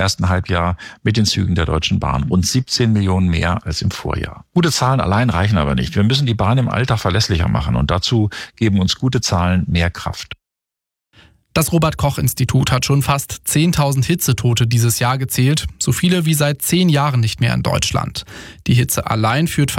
ersten Halbjahr mit den Zügen der Deutschen Bahn. Rund 17 Millionen mehr als im Vorjahr. Gute Zahlen allein reichen aber nicht. Wir müssen die Bahn im Alltag verlässlicher machen und dazu geben uns gute Zahlen mehr Kraft. Das Robert-Koch-Institut hat schon fast 10.000 Hitzetote dieses Jahr gezählt, so viele wie seit 10 Jahren nicht mehr in Deutschland. Die Hitze allein führt